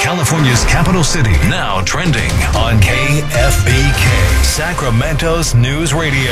California's capital city. Now trending on KFBK, Sacramento's news radio.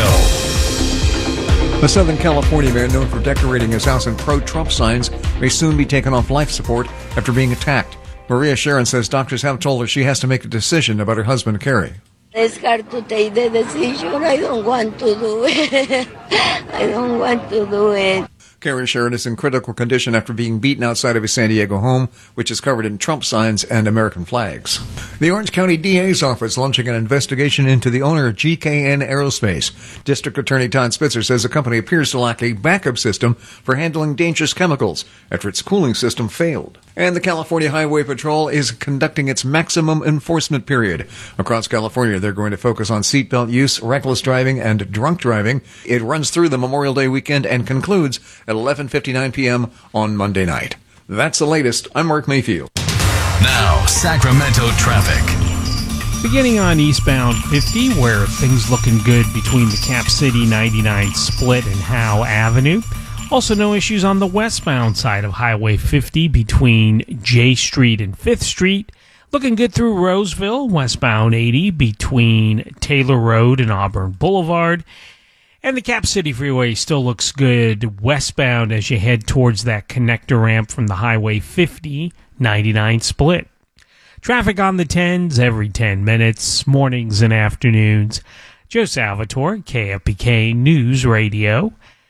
A Southern California man known for decorating his house in pro-Trump signs may soon be taken off life support after being attacked. Maria Sharon says doctors have told her she has to make a decision about her husband, Kerry. It's hard to take the decision. I don't want to do it. I don't want to do it. Kerry Sharon is in critical condition after being beaten outside of his San Diego home, which is covered in Trump signs and American flags. The Orange County DA's office launching an investigation into the owner of GKN Aerospace. District Attorney Todd Spitzer says the company appears to lack a backup system for handling dangerous chemicals after its cooling system failed. And the California Highway Patrol is conducting its maximum enforcement period. Across California, they're going to focus on seatbelt use, reckless driving, and drunk driving. It runs through the Memorial Day weekend and concludes at 11:59 p.m. on Monday night. That's the latest. I'm Mark Mayfield. Now, Sacramento traffic. Beginning on eastbound 50, where things looking good between the Cap City 99 split and Howe Avenue. Also no issues on the westbound side of Highway 50 between J Street and 5th Street. Looking good through Roseville, westbound 80 between Taylor Road and Auburn Boulevard. And the Cap City Freeway still looks good westbound as you head towards that connector ramp from the Highway 50 99 split. Traffic on the 10s every 10 minutes, mornings and afternoons. Joe Salvatore, KFBK News Radio.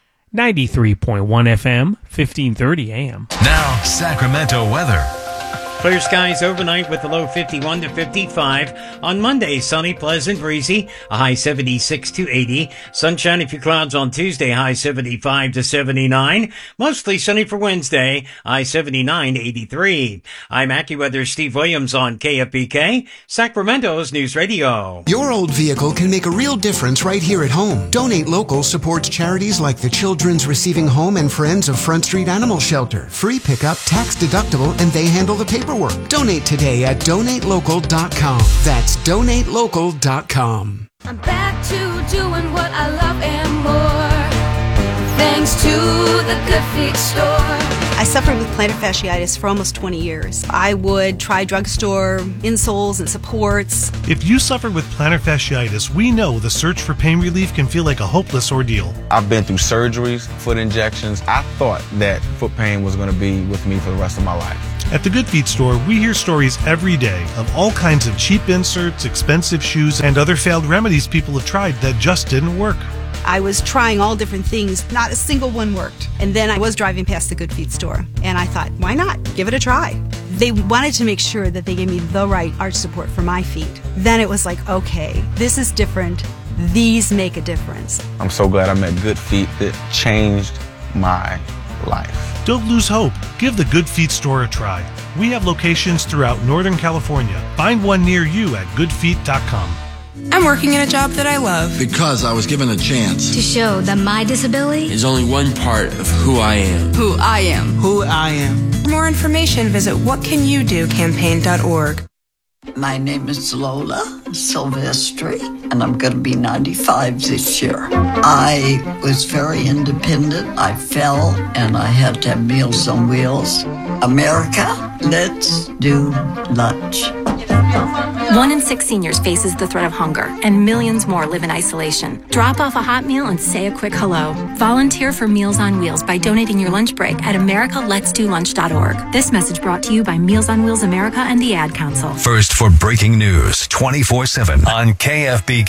93.1 FM, 1530 AM. Now, Sacramento weather. Clear skies overnight with a low 51 to 55. On Monday, sunny, pleasant, breezy, a high 76 to 80. Sunshine, a few clouds on Tuesday, high 75 to 79. Mostly sunny for Wednesday, high 79 to 83. I'm AccuWeather Steve Williams on KFBK, Sacramento's News Radio. Your old vehicle can make a real difference right here at home. Donate Local supports charities like the Children's Receiving Home and Friends of Front Street Animal Shelter. Free pickup, tax deductible, and they handle the paperwork. Donate today at donatelocal.com. That's donatelocal.com. I'm back to doing what I love and more, thanks to the Good Feet store. I suffered with plantar fasciitis for almost 20 years. I would try drugstore insoles and supports. If you suffer with plantar fasciitis, we know the search for pain relief can feel like a hopeless ordeal. I've been through surgeries, foot injections. I thought that foot pain was going to be with me for the rest of my life. At the Good Feet store, we hear stories every day of all kinds of cheap inserts, expensive shoes, and other failed remedies people have tried that just didn't work. I was trying all different things. Not a single one worked. And then I was driving past the Good Feet store, and I thought, why not? Give it a try. They wanted to make sure that they gave me the right arch support for my feet. Then it was like, okay, this is different. These make a difference. I'm so glad I met Good Feet. That changed my life. Don't lose hope. Give the Good Feet store a try. We have locations throughout Northern California. Find one near you at goodfeet.com. I'm working in a job that I love. Because I was given a chance. To show that my disability is only one part of who I am. Who I am. Who I am. For more information, visit whatcanyoudocampaign.org. My name is Lola Silvestri, and I'm going to be 95 this year. I was very independent. I fell, and I had to have Meals on Wheels. America, let's do lunch. 1 in 6 seniors faces the threat of hunger, and millions more live in isolation. Drop off a hot meal and say a quick hello. Volunteer for Meals on Wheels by donating your lunch break at americaletsdolunch.org. This message brought to you by Meals on Wheels America and the Ad Council. First for breaking news 24/7 on KFBK.